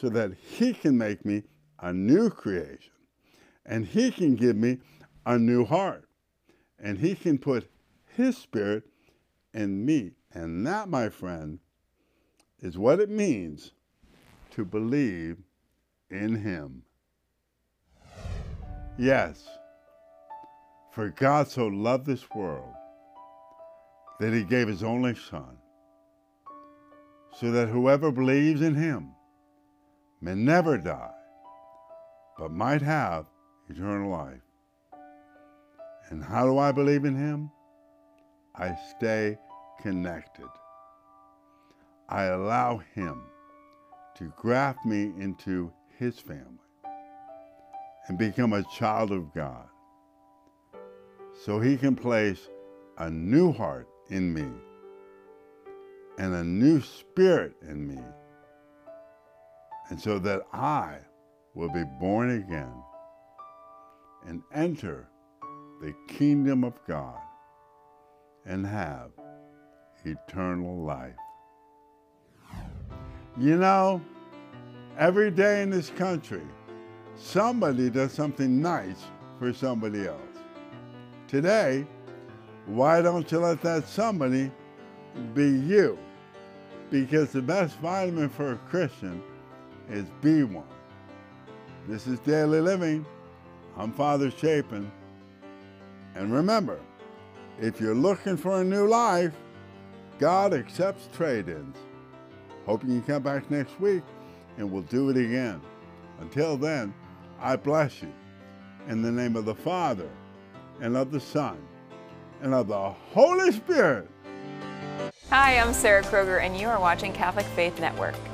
so that he can make me a new creation. And he can give me a new heart. And he can put his spirit in me. And that, my friend, is what it means to believe in him. Yes, for God so loved this world that he gave his only Son, so that whoever believes in him may never die, but might have eternal life. And how do I believe in him? I stay connected. I allow him to graft me into his family and become a child of God, so he can place a new heart in me and a new spirit in me, and so that I will be born again and enter the kingdom of God and have eternal life. You know, every day in this country, somebody does something nice for somebody else. Today, why don't you let that somebody be you? Because the best vitamin for a Christian is B1. This is Daily Living. I'm Father Chapin. And remember, if you're looking for a new life, God accepts trade-ins. Hope you can come back next week and we'll do it again. Until then, I bless you in the name of the Father and of the Son and of the Holy Spirit. Hi, I'm Sarah Kroger, and you are watching Catholic Faith Network.